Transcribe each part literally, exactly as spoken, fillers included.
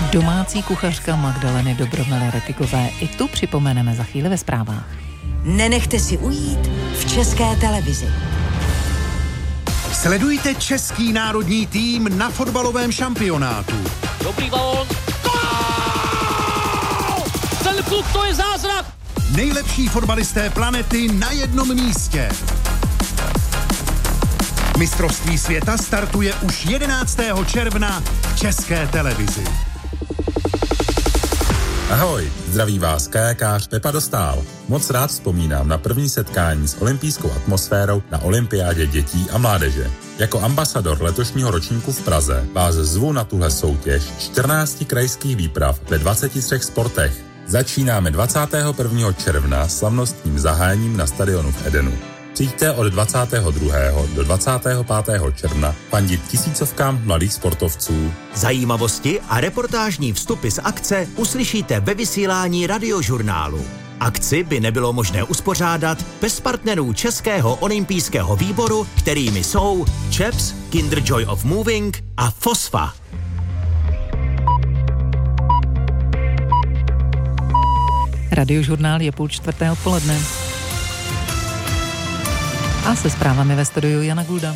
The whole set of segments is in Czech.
Domácí kuchařka Magdaleny Dobromily-Rettigové. I tu připomeneme za chvíli ve zprávách. Nenechte si ujít v České televizi. Sledujte český národní tým na fotbalovém šampionátu. Dobrý balón. Gól! Ten kluk, to je zázrak! Nejlepší fotbalisté planety na jednom místě. Mistrovství světa startuje už jedenáctého června v České televizi. Ahoj, zdraví vás kajakář Pepa Dostál. Moc rád vzpomínám na první setkání s olympijskou atmosférou na olympiádě dětí a mládeže. Jako ambasador letošního ročníku v Praze vás zvu na tuhle soutěž čtrnácti krajských výprav ve dvaceti třech sportech. Začínáme dvacátého prvního června slavnostním zahájením na stadionu v Edenu. Přijďte od dvacátého druhého do dvacátého pátého června fandit tisícovkám mladých sportovců. Zajímavosti a reportážní vstupy z akce uslyšíte ve vysílání Radiožurnálu. Akci by nebylo možné uspořádat bez partnerů Českého olympijského výboru, kterými jsou Chaps, Kinder Joy of Moving a Fosfa. Radiožurnál je půl čtvrté odpoledne. A se zprávami ve studiu Jana Gulda.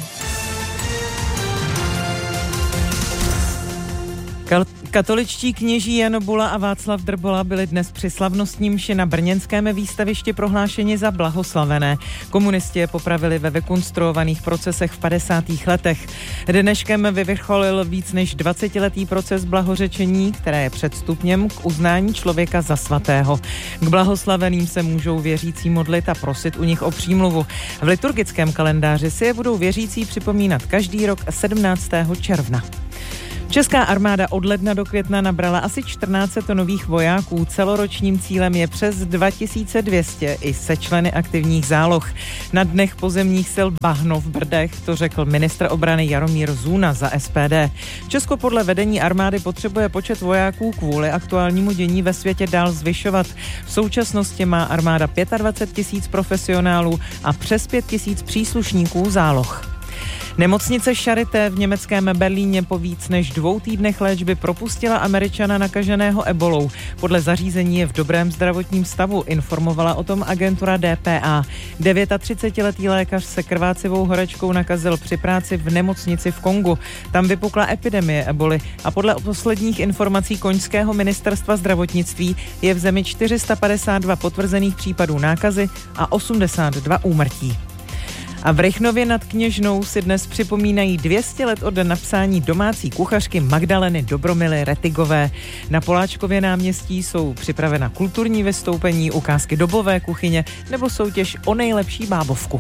Katoličtí kněží Jan Bula a Václav Drbola byli dnes při slavnostní mši na brněnském výstavišti prohlášeni za blahoslavené. Komunisti je popravili ve vykonstruovaných procesech v padesátých letech. Dneškem vyvrcholil víc než dvacetiletý proces blahořečení, které je předstupněm k uznání člověka za svatého. K blahoslaveným se můžou věřící modlit a prosit u nich o přímluvu. V liturgickém kalendáři si je budou věřící připomínat každý rok sedmnáctého června. Česká armáda od ledna do května nabrala asi čtrnáct set nových vojáků. Celoročním cílem je přes dva tisíce dvě stě i se členy aktivních záloh. Na dnech pozemních sil Bahno v Brdech to řekl ministr obrany Jaromír Zůna za S P D. Česko podle vedení armády potřebuje počet vojáků kvůli aktuálnímu dění ve světě dál zvyšovat. V současnosti má armáda dvacet pět tisíc profesionálů a přes pět tisíc příslušníků záloh. Nemocnice Charité v německém Berlíně po víc než dvou týdnech léčby propustila Američana nakaženého ebolou. Podle zařízení je v dobrém zdravotním stavu, informovala o tom agentura D P A. třicetidevětiletý lékař se krvácivou horečkou nakazil při práci v nemocnici v Kongu. Tam vypukla epidemie eboli a podle posledních informací koňského ministerstva zdravotnictví je v zemi čtyři sta padesát dva potvrzených případů nákazy a osmdesát dva úmrtí. A v Rychnově nad Kněžnou si dnes připomínají dvě stě let od napsání domácí kuchařky Magdaleny Dobromily-Rettigové. Na Poláčkově náměstí jsou připravena kulturní vystoupení, ukázky dobové kuchyně nebo soutěž o nejlepší bábovku.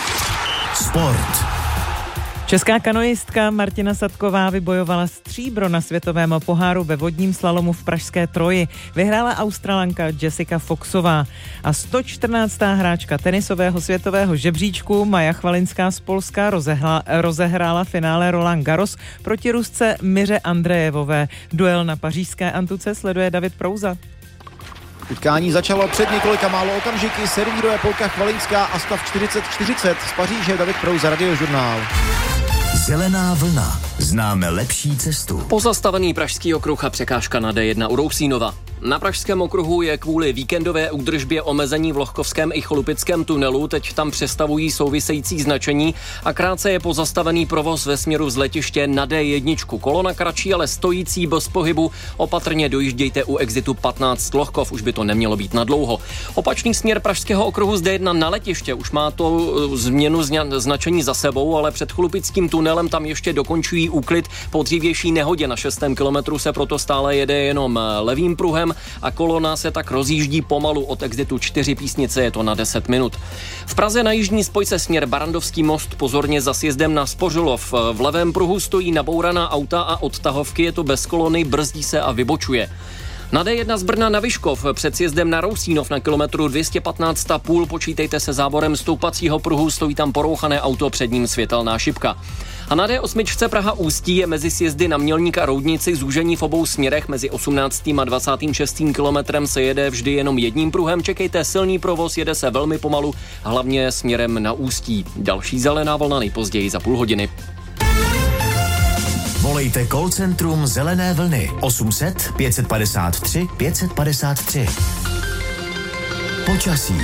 Sport. Česká kanoistka Martina Sadková vybojovala stříbro na světovém poháru ve vodním slalomu v pražské Troji. Vyhrála Australanka Jessica Foxová. A sto čtrnáctá hráčka tenisového světového žebříčku Maja Chvalinská z Polska rozehla, rozehrála finále Roland Garros proti Rusce Miře Andrejevové. Duel na pařížské antuce sleduje David Prouza. Utkání začalo před několika málo okamžiky, servíruje Polka Chvalinská a stav čtyřicet čtyřicet. Z Paříže David Prouza, Radiožurnál. Zelená vlna. Známe lepší cestu. Pozastavený pražský okruh a překážka na D jedna u Rousínova. Na pražském okruhu je kvůli víkendové údržbě omezení v Lochkovském i Cholupickém tunelu, teď tam přestavují související značení a krátce je pozastavený provoz ve směru z letiště na D jedna. Kolona kratší, ale stojící bez pohybu. Opatrně dojíždějte u exitu patnáct Lochkov, už by to nemělo být nadlouho. Opačný směr pražského okruhu z D jedna na letiště už má to změnu značení za sebou, ale před Cholupickým tunelem tam ještě dokončují úklid. Po dřívější nehodě na šestém kilometru se proto stále jede jenom levým pruhem a kolona se tak rozjíždí pomalu od exitu čtyři Písnice, je to na deset minut. V Praze na jižní spojce směr Barandovský most pozorně za sjezdem na Spořilov. V levém pruhu stojí nabouraná auta a od tahovky je to bez kolony, brzdí se a vybočuje. Na D jedna z Brna na Vyškov před sjezdem na Rousínov na kilometru dvě stě patnáct a půl počítejte se záborem stoupacího pruhu, stojí tam porouchané auto, před ním světelná šipka. A na D osm Praha Ústí je mezi sjezdy na Mělník a Roudnici zúžení v obou směrech, mezi osmnáctým a dvacátým šestým kilometrem se jede vždy jenom jedním pruhem, čekejte silný provoz, jede se velmi pomalu, hlavně směrem na Ústí. Další zelená vlna nejpozději za půl hodiny. Volejte call centrum Zelené vlny osm set pět padesát tři pět padesát tři. Počasí.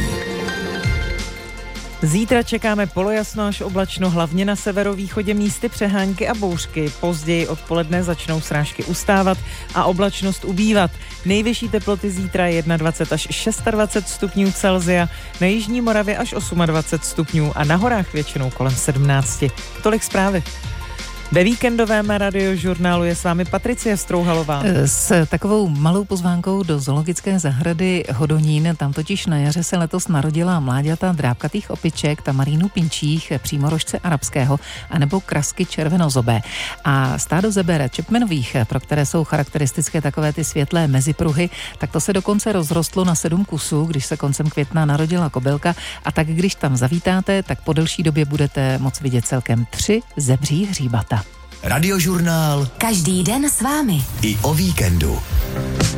Zítra čekáme polojasno až oblačno, hlavně na severovýchodě místy přehánky a bouřky. Později odpoledne začnou srážky ustávat a oblačnost ubývat. Nejvyšší teploty zítra je dvacet jedna až dvacet šest stupňů Celsia, na jižní Moravě až dvacet osm stupňů a na horách většinou kolem sedmnáct. Tolik zprávy. Ve víkendovém radiožurnálu je s vámi Patricie Strouhalová. S takovou malou pozvánkou do zoologické zahrady Hodonín, tam totiž na jaře se letos narodila mláďata drápkatých opiček, tamarínu pinčích, přímorožce arabského anebo krasky červenozobé. A stádo zeber čepmenových, pro které jsou charakteristické takové ty světlé mezipruhy, tak to se dokonce rozrostlo na sedm kusů, když se koncem května narodila kobylka, a tak když tam zavítáte, tak po delší době budete moct vidět celkem tři zebří hříbata. Radiožurnál. Každý den s vámi. I o víkendu.